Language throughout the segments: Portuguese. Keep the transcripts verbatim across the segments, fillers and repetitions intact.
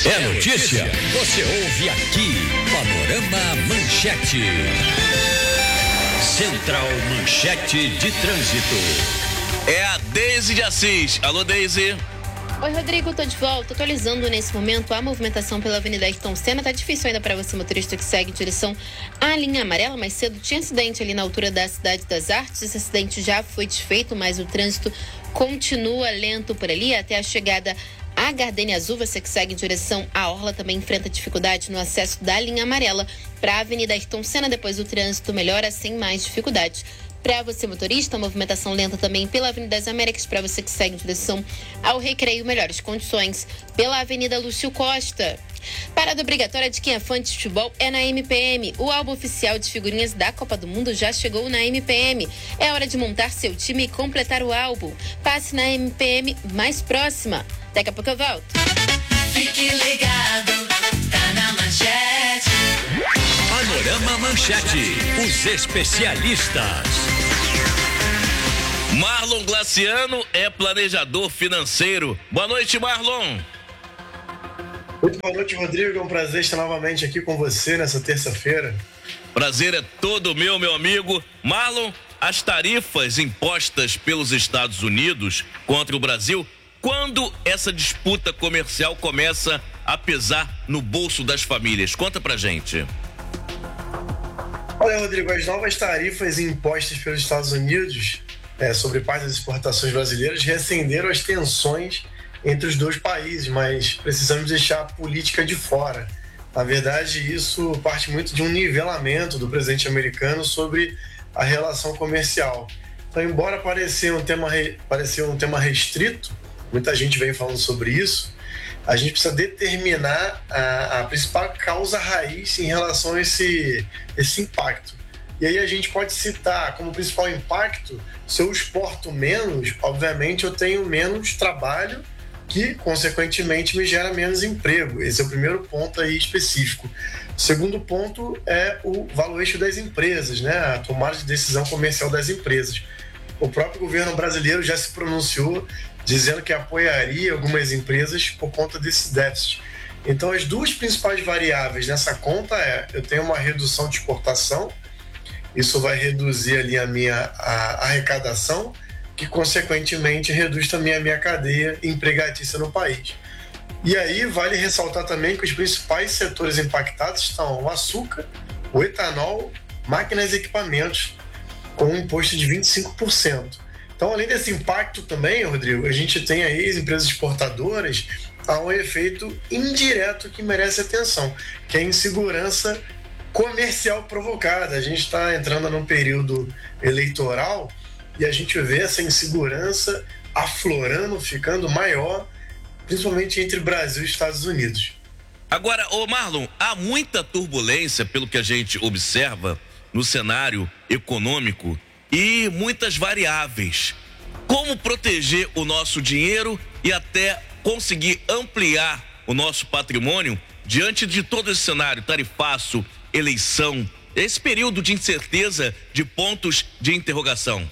É notícia, você ouve aqui. Panorama Manchete. Central Manchete de Trânsito. É a Deise de Assis. Alô, Deise. Oi, Rodrigo, tô de volta. Atualizando nesse momento a movimentação pela Avenida Ayrton Senna. Tá difícil ainda para você, motorista que segue em direção à linha amarela. Mais cedo tinha acidente ali na altura da Cidade das Artes. Esse acidente já foi desfeito, mas o trânsito continua lento por ali até a chegada a Gardenia Azul. Você que segue em direção à Orla também enfrenta dificuldade no acesso da linha amarela para a Avenida Ayrton Senna. Depois o trânsito melhora sem mais dificuldades. Para você, motorista, movimentação lenta também pela Avenida das Américas. Para você que segue em direção ao Recreio, melhores condições pela Avenida Lúcio Costa. Parada obrigatória de quem é fã de futebol é na M P M. O álbum oficial de figurinhas da Copa do Mundo já chegou na M P M. É hora de montar seu time e completar o álbum. Passe na M P M mais próxima. Daqui a pouco eu volto. Fique ligado, tá na Manchete. Panorama Manchete, os especialistas. Marlon Glaciano é planejador financeiro. Boa noite, Marlon. Muito boa noite, Rodrigo. É um prazer estar novamente aqui com você nessa terça-feira. Prazer é todo meu, meu amigo. Marlon, as tarifas impostas pelos Estados Unidos contra o Brasil, quando essa disputa comercial começa a pesar no bolso das famílias? Conta pra gente. Olha, Rodrigo, as novas tarifas impostas pelos Estados Unidos é, sobre parte das exportações brasileiras reacenderam as tensões entre os dois países, mas precisamos deixar a política de fora. Na verdade, isso parte muito de um nivelamento do presidente americano sobre a relação comercial. Então, embora pareça um tema, pareça um tema restrito, muita gente vem falando sobre isso, a gente precisa determinar a, a principal causa raiz em relação a esse, esse impacto. E aí a gente pode citar como principal impacto: se eu exporto menos, obviamente eu tenho menos trabalho, que consequentemente me gera menos emprego. Esse é o primeiro ponto aí específico. O segundo ponto é o valuation das empresas, né? A tomada de decisão comercial das empresas. O próprio governo brasileiro já se pronunciou dizendo que apoiaria algumas empresas por conta desse déficit. Então, as duas principais variáveis nessa conta é: eu tenho uma redução de exportação, isso vai reduzir ali a minha a arrecadação, que consequentemente reduz também a minha cadeia empregatícia no país. E aí vale ressaltar também que os principais setores impactados estão o açúcar, o etanol, máquinas e equipamentos, com um imposto de vinte e cinco por cento. Então, além desse impacto também, Rodrigo, a gente tem aí as empresas exportadoras a um efeito indireto que merece atenção, que é a insegurança comercial provocada. A gente está entrando num período eleitoral e a gente vê essa insegurança aflorando, ficando maior, principalmente entre Brasil e Estados Unidos. Agora, ô Marlon, há muita turbulência, pelo que a gente observa, no cenário econômico e muitas variáveis. Como proteger o nosso dinheiro e até conseguir ampliar o nosso patrimônio diante de todo esse cenário, tarifaço, eleição, esse período de incerteza, de pontos de interrogação?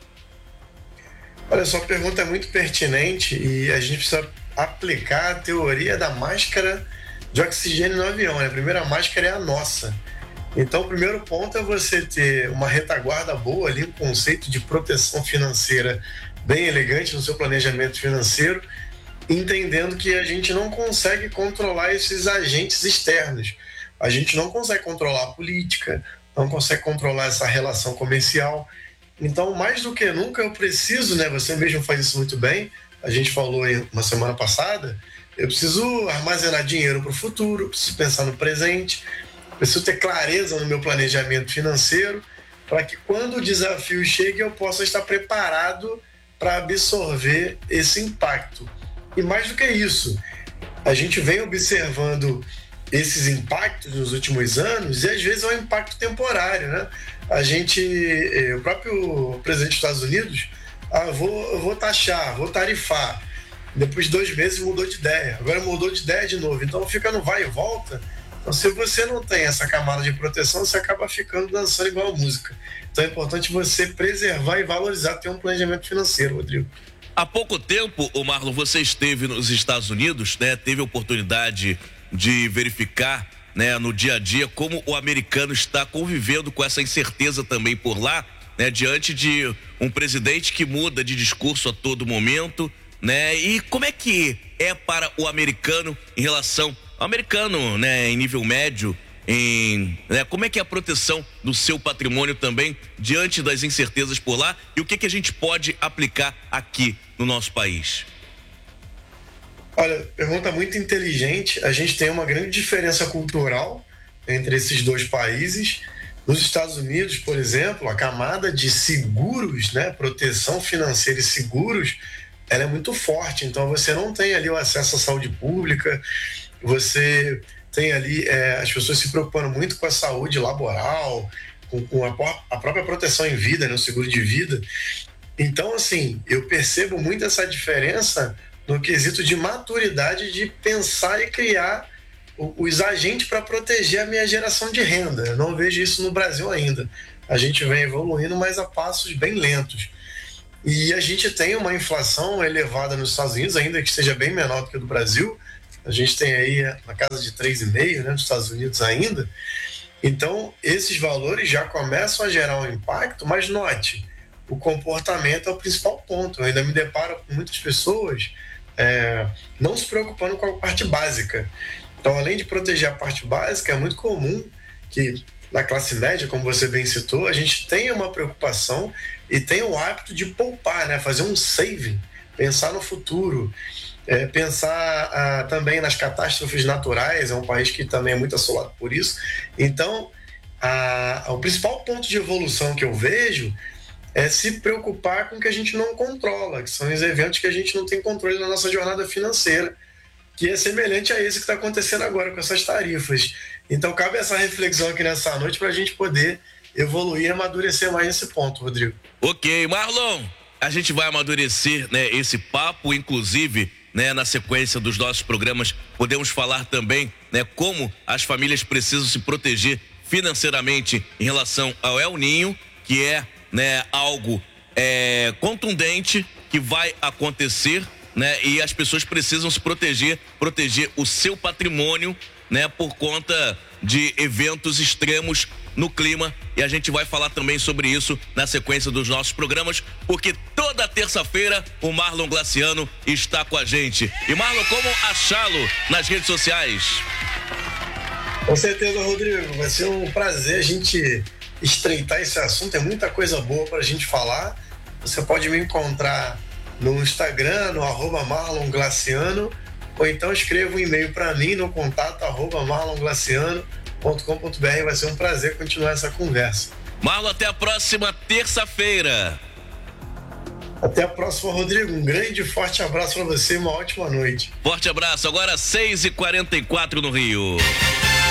Olha, sua pergunta é muito pertinente e a gente precisa aplicar a teoria da máscara de oxigênio no avião, né? A primeira máscara é a nossa. Então, o primeiro ponto é você ter uma retaguarda boa ali, um conceito de proteção financeira bem elegante no seu planejamento financeiro, entendendo que a gente não consegue controlar esses agentes externos. A gente não consegue controlar a política, não consegue controlar essa relação comercial. Então, mais do que nunca, eu preciso, né? Você mesmo faz isso muito bem, a gente falou aí uma semana passada, eu preciso armazenar dinheiro para o futuro, preciso pensar no presente, preciso ter clareza no meu planejamento financeiro para que quando o desafio chegue eu possa estar preparado para absorver esse impacto. E mais do que isso, a gente vem observando esses impactos nos últimos anos e às vezes é um impacto temporário, né? A gente, o próprio presidente dos Estados Unidos, ah, vou, vou taxar, vou tarifar. Depois de dois meses mudou de ideia, agora mudou de ideia de novo. Então fica no vai e volta. Então, se você não tem essa camada de proteção, você acaba ficando dançando igual a música. Então é importante você preservar e valorizar, ter um planejamento financeiro, Rodrigo. Há pouco tempo, o Marlon, você esteve nos Estados Unidos, né? Teve a oportunidade de verificar, né, no dia a dia como o americano está convivendo com essa incerteza também por lá, né? Diante de um presidente que muda de discurso a todo momento, né? E como é que é para o americano em relação ao americano, né, em nível médio, em, né, como é que é a proteção do seu patrimônio também diante das incertezas por lá e o que que a gente pode aplicar aqui no nosso país? Olha, pergunta muito inteligente. A gente tem uma grande diferença cultural entre esses dois países. Nos Estados Unidos, por exemplo, a camada de seguros, né, proteção financeira e seguros, ela é muito forte. Então você não tem ali o acesso à saúde pública, você tem ali é, as pessoas se preocupando muito com a saúde laboral, com, com a, a própria proteção em vida, né, o seguro de vida. Então, assim, eu percebo muito essa diferença no quesito de maturidade de pensar e criar o, os agentes para proteger a minha geração de renda. Eu não vejo isso no Brasil ainda. A gente vem evoluindo, mas a passos bem lentos. E a gente tem uma inflação elevada nos Estados Unidos, ainda que seja bem menor do que a do Brasil. A gente tem aí na casa de três vírgula cinco por cento, né, nos Estados Unidos ainda. Então, esses valores já começam a gerar um impacto, mas note, o comportamento é o principal ponto. Eu ainda me deparo com muitas pessoas é, não se preocupando com a parte básica. Então, além de proteger a parte básica, é muito comum que na classe média, como você bem citou, a gente tenha uma preocupação e tenha o hábito de poupar, né, fazer um saving, pensar no futuro. É, pensar ah, também nas catástrofes naturais, é um país que também é muito assolado por isso. Então, a, a, o principal ponto de evolução que eu vejo é se preocupar com o que a gente não controla, que são os eventos que a gente não tem controle na nossa jornada financeira, que é semelhante a esse que está acontecendo agora com essas tarifas. Então, cabe essa reflexão aqui nessa noite para a gente poder evoluir e amadurecer mais nesse ponto, Rodrigo. Ok, Marlon, a gente vai amadurecer, né, esse papo, inclusive, né, na sequência dos nossos programas, podemos falar também, né, como as famílias precisam se proteger financeiramente em relação ao El Ninho, que é, né, algo é, contundente que vai acontecer, né, e as pessoas precisam se proteger, proteger o seu patrimônio, né, por conta de eventos extremos no clima, e a gente vai falar também sobre isso na sequência dos nossos programas, porque toda terça-feira o Marlon Glaciano está com a gente. E Marlon, como achá-lo nas redes sociais? Com certeza, Rodrigo, vai ser um prazer a gente estreitar esse assunto, é muita coisa boa para a gente falar. Você pode me encontrar no Instagram, no arroba Marlon Glaciano, ou então escreva um e-mail para mim no contato arroba marlonglaciano ponto com ponto b r. Vai ser um prazer continuar essa conversa. Marlon, até a próxima terça-feira. Até a próxima, Rodrigo. Um grande e forte abraço para você e uma ótima noite. Forte abraço. Agora seis e quarenta e quatro no Rio.